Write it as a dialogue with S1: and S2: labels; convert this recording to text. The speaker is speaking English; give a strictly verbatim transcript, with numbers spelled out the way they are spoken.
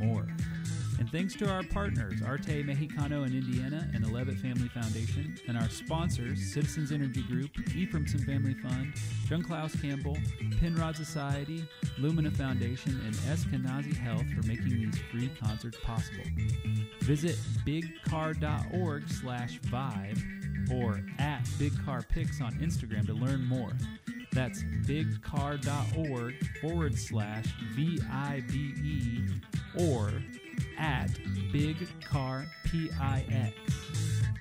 S1: more. And thanks to our partners, Arte Mexicano in Indiana and the Levitt Family Foundation, and our sponsors, Citizens Energy Group, Ephraimson Family Fund, John Klaus Campbell, Penrod Society, Lumina Foundation, and Eskenazi Health for making these free concerts possible. Visit bigcar.org slash vibe or at bigcarpics on Instagram to learn more. That's bigcar.org forward slash V I B E or at bigcarpix.